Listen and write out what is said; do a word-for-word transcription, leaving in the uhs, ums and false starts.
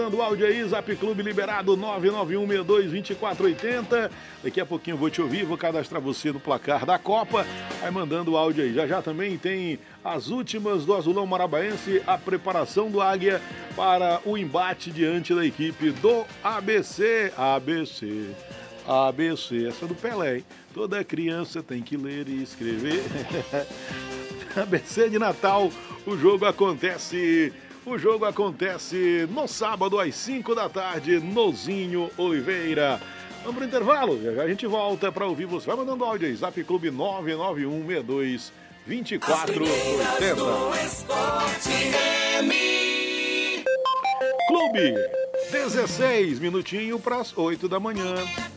O áudio aí, Zap Clube liberado nove nove um seis dois dois quatro oito zero. Daqui a pouquinho eu vou te ouvir, vou cadastrar você no placar da Copa. Vai mandando o áudio aí. Já já também tem as últimas do Azulão Marabaense, a preparação do Águia para o embate diante da equipe do A B C. A B C, A B C, essa é do Pelé, hein? Toda criança tem que ler e escrever. A B C de Natal, o jogo acontece... O jogo acontece no sábado às cinco da tarde, Nozinho Oliveira. Vamos pro intervalo, já já a gente volta para ouvir você. Vai mandando áudio aí, Zap Clube nove nove um seis dois dois quatro oito zero. Clube, dezesseis minutinhos para as oito da manhã.